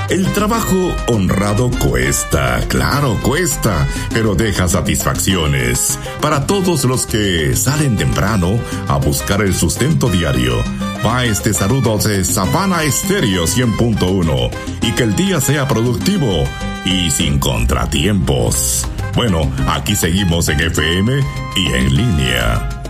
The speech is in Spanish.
El trabajo honrado cuesta, claro, cuesta, pero deja satisfacciones para todos los que salen temprano a buscar el sustento diario. Va este saludo de Savana Estéreo 100.1 y que el día sea productivo y sin contratiempos. Bueno, aquí seguimos en FM y en línea.